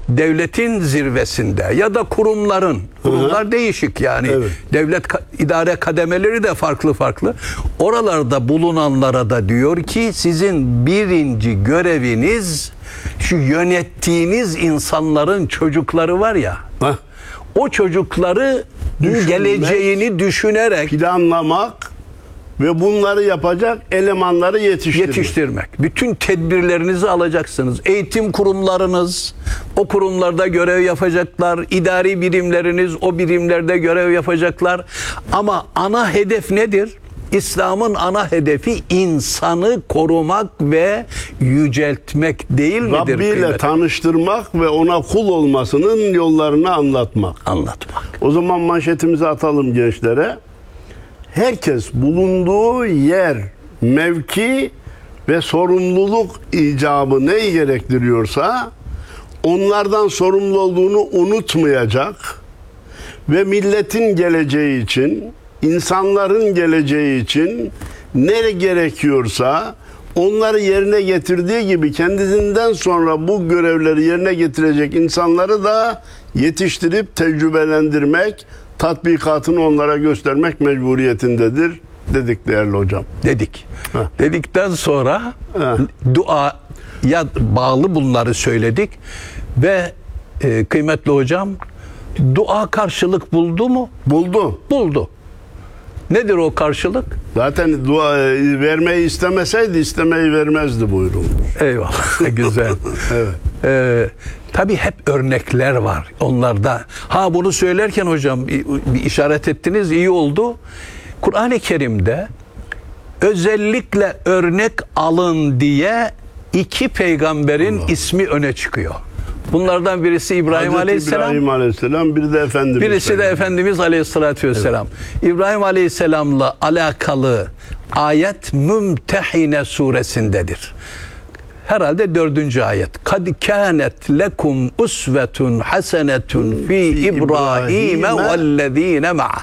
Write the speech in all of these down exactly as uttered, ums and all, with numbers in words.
devletin zirvesinde ya da kurumların, kurumlar Hı-hı. değişik yani, evet. devlet idare kademeleri de farklı farklı. Oralarda bulunanlara da diyor ki sizin birinci göreviniz şu yönettiğiniz insanların çocukları var ya, Heh. o çocukları Düşünmek, geleceğini düşünerek planlamak ve bunları yapacak elemanları yetiştirmek. Yetiştirmek. Bütün tedbirlerinizi alacaksınız. Eğitim kurumlarınız o kurumlarda görev yapacaklar. İdari birimleriniz o birimlerde görev yapacaklar. Ama ana hedef nedir? İslam'ın ana hedefi insanı korumak ve yüceltmek değil midir? Rabbi ile tanıştırmak ve ona kul olmasının yollarını anlatmak. Anlatmak. O zaman manşetimizi atalım gençlere. Herkes bulunduğu yer, mevki ve sorumluluk icabı neyi gerektiriyorsa onlardan sorumlu olduğunu unutmayacak ve milletin geleceği için, insanların geleceği için ne gerekiyorsa onları yerine getirdiği gibi kendisinden sonra bu görevleri yerine getirecek insanları da yetiştirip tecrübelendirmek, tatbikatını onlara göstermek mecburiyetindedir dedik değerli hocam. Dedik. Heh. Dedikten sonra Heh. duaya bağlı bunları söyledik ve e, kıymetli hocam, dua karşılık buldu mu? Buldu. Buldu. Nedir o karşılık? Zaten dua vermeyi istemeseydi istemeyi vermezdi buyurun. Eyvallah. Güzel. Evet. Ee, tabii hep örnekler var onlarda. Ha bunu söylerken hocam bir işaret ettiniz, iyi oldu. Kur'an-ı Kerim'de özellikle örnek alın diye iki peygamberin Allah. ismi öne çıkıyor. Bunlardan birisi İbrahim Hazreti Aleyhisselam. İbrahim Aleyhisselam, biri de Efendimiz. Birisi de Efendimiz Aleyhisselatü Vesselam. Evet. İbrahim Aleyhisselam'la alakalı ayet Mümtehine suresindedir. Herhalde dördüncü ayet. Kad kânet lekum usvetun hasenetun fi İbrahim'e vellezîne ma'a.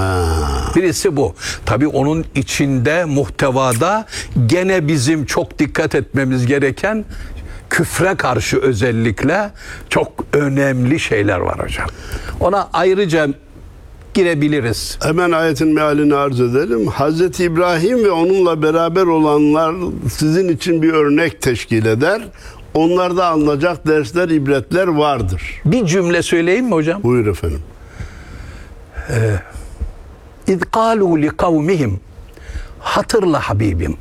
Birisi bu. Tabii onun içinde, muhtevada gene bizim çok dikkat etmemiz gereken küfre karşı özellikle çok önemli şeyler var hocam. Ona ayrıca girebiliriz. Hemen ayetin mealini arz edelim. Hazreti İbrahim ve onunla beraber olanlar sizin için bir örnek teşkil eder. Onlarda alınacak dersler, ibretler vardır. Bir cümle söyleyeyim mi hocam? Buyur efendim. İz kâlû li kavmihim. Hatırla Habibim.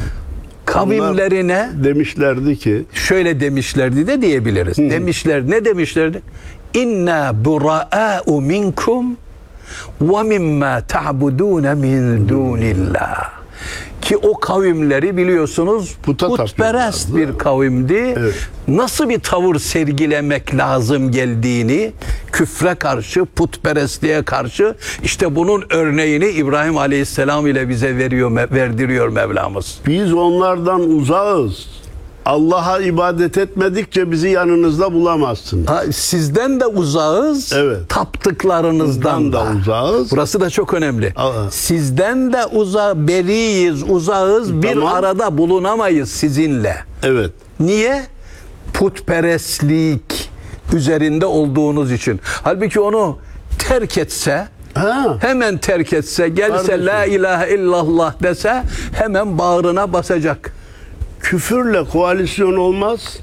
Kavimlerine onlar demişlerdi ki, şöyle demişlerdi de diyebiliriz. Hı. Demişler, ne demişlerdi? İnna bura'â'u minkum ve mimmâ ta'budûne min dûnillah. Ki o kavimleri biliyorsunuz putperest bir kavimdi. Evet. Nasıl bir tavır sergilemek lazım geldiğini, küfre karşı, putperestliğe karşı, işte bunun örneğini İbrahim Aleyhisselam ile bize veriyor, verdiriyor Mevlamız. Biz onlardan uzağız. Allah'a ibadet etmedikçe bizi yanınızda bulamazsınız. Ha, sizden de uzağız, evet. taptıklarınızdan da. da uzağız. Burası da çok önemli. Aa. Sizden de uza, beriyiz, uzağız, tamam. Bir arada bulunamayız sizinle. Evet. Niye? Putperestlik üzerinde olduğunuz için. Halbuki onu terk etse, ha. hemen terk etse, gelse Kardeşim. La ilahe illallah dese hemen bağrına basacak. Küfürle koalisyon olmaz.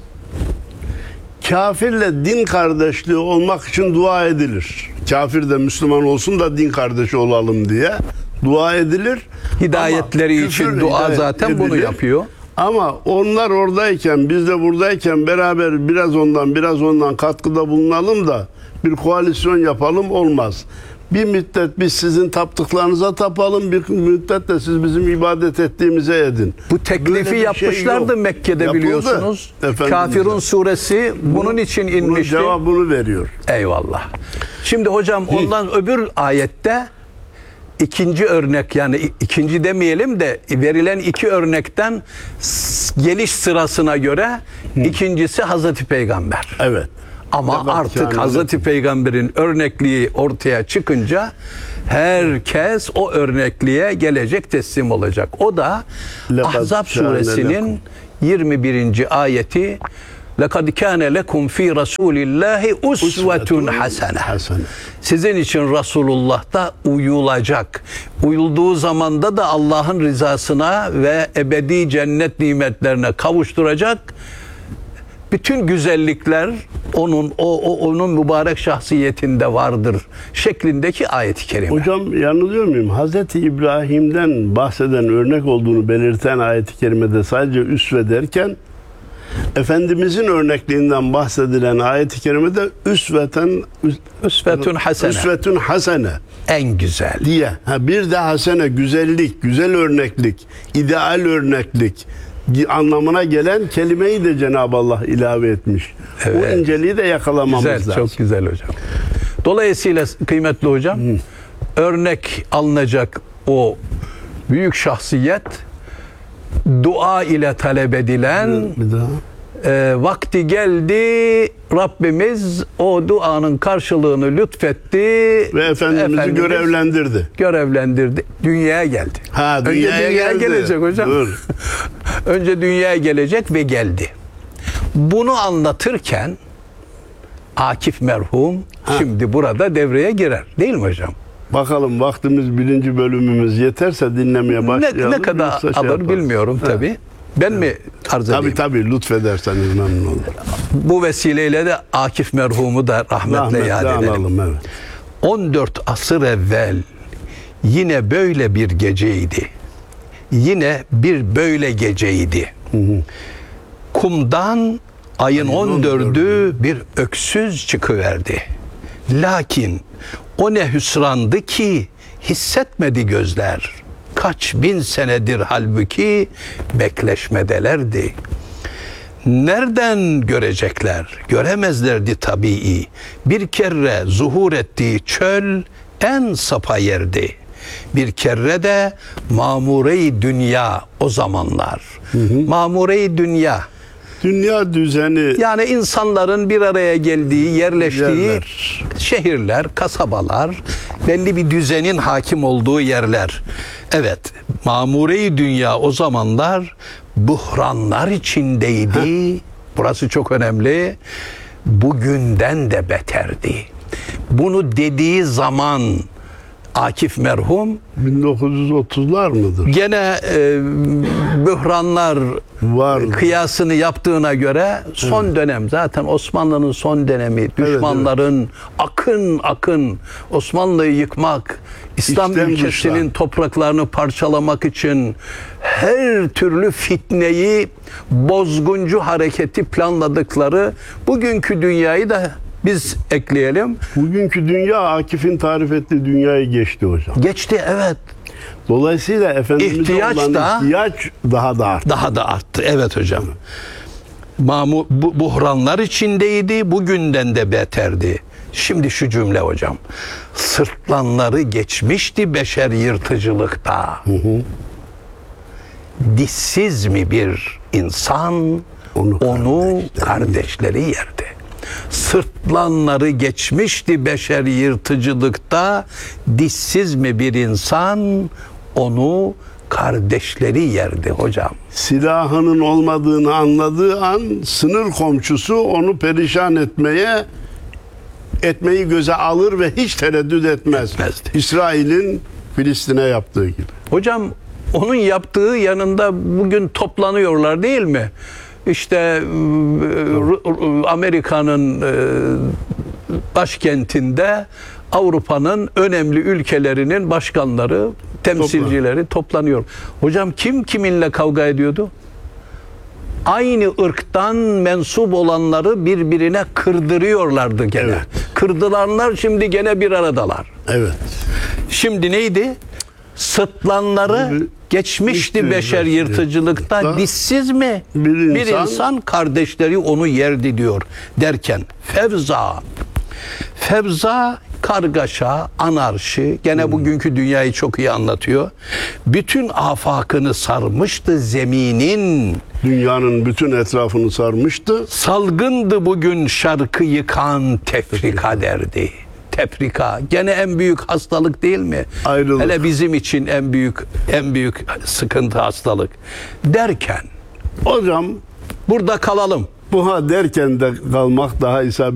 Kafirle din kardeşliği olmak için dua edilir. Kafir de Müslüman olsun da din kardeşi olalım diye dua edilir. Hidayetleri Ama için dua hidayet zaten edilir. Bunu yapıyor. Ama onlar oradayken, biz de buradayken beraber biraz ondan biraz ondan katkıda bulunalım da bir koalisyon yapalım olmaz. Bir müddet biz sizin taptıklarınıza tapalım, bir müddet de siz bizim ibadet ettiğimize edin. Bu teklifi yapmışlardı şey Mekke'de Yapıldı. Biliyorsunuz. Kafirun suresi bunun için inmişti. Bunun cevabını veriyor. Eyvallah. Şimdi hocam ondan öbür ayette ikinci örnek, yani ikinci demeyelim de verilen iki örnekten geliş sırasına göre Hı. ikincisi Hazreti Peygamber. Evet. Ama evet, artık yani Hazreti Peygamber'in örnekliği ortaya çıkınca herkes o örnekliğe gelecek, teslim olacak. O da Ahzab suresinin yirmi birinci ayeti لَقَدْ كَانَ لَكُمْ ف۪ي رَسُولِ اللّٰهِ اُسْوَةٌ hasene. Hasene. Sizin için Resulullah'ta uyulacak. Uyulduğu zamanda da Allah'ın rızasına ve ebedi cennet nimetlerine kavuşturacak bütün güzellikler onun o, o onun mübarek şahsiyetinde vardır şeklindeki ayet-i kerime. Hocam yanılıyor muyum? Hazreti İbrahim'den bahseden, örnek olduğunu belirten ayet-i kerimede sadece üsve derken, Efendimizin örnekliğinden bahsedilen ayet-i kerimede üsveten Üsvetun hasene. üsvetün hasene En güzel. diye. Ha, bir de hasene, güzellik, güzel örneklik, ideal örneklik anlamına gelen kelimeyi de Cenab-ı Allah ilave etmiş. Evet. O inceliği de yakalamamız Güzel, lazım. çok güzel hocam. Dolayısıyla kıymetli hocam, Hı. örnek alınacak o büyük şahsiyet, dua ile talep edilen, bir daha. E, vakti geldi, Rabbimiz o duanın karşılığını lütfetti Ve Efendimiz'i Efendimiz görevlendirdi. Görevlendirdi. Dünyaya geldi. Ha, dünyaya Önce dünyaya geldi. gelecek hocam. Dur. Önce dünyaya gelecek ve geldi. Bunu anlatırken Akif merhum Ha. şimdi burada devreye girer. Değil mi hocam? Bakalım vaktimiz birinci bölümümüz yeterse dinlemeye başlayalım. Ne, ne kadar Yoksa şey alır yaparız. bilmiyorum Ha. tabii. Ben mi arz Tabii edeyim? tabii lütfederseniz memnun olurum. Bu vesileyle de Akif merhumu da rahmetle Rahmetle yad edelim. analım, evet. on dört asır evvel yine böyle bir geceydi. Yine bir böyle geceydi. Hı hı. Kumdan ayın Ayın on dördü bir öksüz çıkıverdi. Lakin o ne hüsrandı ki hissetmedi gözler. Kaç bin senedir halbuki bekleşmedelerdi. Nereden görecekler? Göremezlerdi tabii. Bir kere zuhur ettiği çöl en sapa yerdi. Bir kere de mamure-i dünya o zamanlar. Mamure-i dünya. Dünya düzeni Yani insanların bir araya geldiği, yerleştiği Yerler. şehirler, kasabalar, belli bir düzenin hakim olduğu yerler. Evet, mamure-i dünya o zamanlar buhranlar içindeydi. Burası çok önemli. Bugünden de beterdi. Bunu dediği zaman Akif merhum bin dokuz yüz otuzlar mıdır? gene e, bühranlar Var. kıyasını yaptığına göre son evet. dönem zaten Osmanlı'nın son dönemi, düşmanların evet, evet. akın akın Osmanlı'yı yıkmak, İslam İştenmişler. ülkesinin topraklarını parçalamak için her türlü fitneyi, bozguncu hareketi planladıkları bugünkü dünyayı da biz ekleyelim. Bugünkü dünya Akif'in tarif ettiği dünyayı geçti hocam. Geçti, evet. Dolayısıyla Efendimiz'e İhtiyaç olan da- ihtiyaç daha da arttı. Daha da arttı. Evet hocam. Mamu, bu, buhranlar içindeydi. Bugünden de beterdi. Şimdi şu cümle hocam. Sırtlanları geçmişti beşer yırtıcılıkta. Hı hı. Dişsiz mi bir insan Onu onu, kardeşleri kardeşleri yerdi. Sırtlanları geçmişti beşer yırtıcılıkta. Dişsiz mi bir insan onu kardeşleri yerdi hocam. Silahının olmadığını anladığı an sınır komşusu onu perişan etmeye etmeyi göze alır ve hiç tereddüt etmez. Etmezdi. İsrail'in Filistin'e yaptığı gibi. Hocam onun yaptığı yanında bugün toplanıyorlar değil mi? İşte e, Amerika'nın e, başkentinde Avrupa'nın önemli ülkelerinin başkanları, temsilcileri toplanıyor. Hocam kim kiminle kavga ediyordu? Aynı ırktan mensup olanları birbirine kırdırıyorlardı gene. Evet. Kırdılanlar şimdi gene bir aradalar. Evet. Şimdi neydi? Sırtlanları Bir- geçmişti bir- beşer bir- yırtıcılıkta. Da- Dişsiz mi? Bir Bir insan- insan kardeşleri onu yerdi diyor derken fevza. Fevza kargaşa, anarşi, gene Hmm. bugünkü dünyayı çok iyi anlatıyor. Bütün afakını sarmıştı zeminin. Dünyanın bütün etrafını sarmıştı. Salgındı bugün şarkı yıkan tefrika derdi. Tefrika. Gene en büyük hastalık değil mi? Ayrılık. Hele bizim için en büyük en büyük sıkıntı, hastalık. Derken Hocam burada kalalım. buha derken de kalmak daha isabetli.